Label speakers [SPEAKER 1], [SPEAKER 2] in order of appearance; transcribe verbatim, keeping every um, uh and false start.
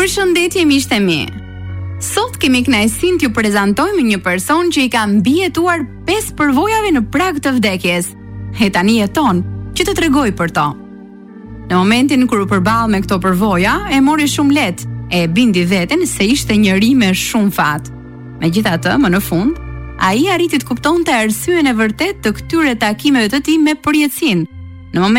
[SPEAKER 1] Përshëndetje miqtë e mi. Sot kemi kënaqësinë t'ju prezantojmë një person që i ka mbijetuar pesë përvojave në prag të vdekjes. E tani jeton që të tregoj për to. Në momentin kur u përball me këto përvoja, e mori shumë lehtë, e bindi veten se ishte njeri me shumë fat. Megjithatë, më në fund, ai arriti të kuptonte arsyeën e vërtetë të këtyre takimeve të tij me përjetësinë. Në moment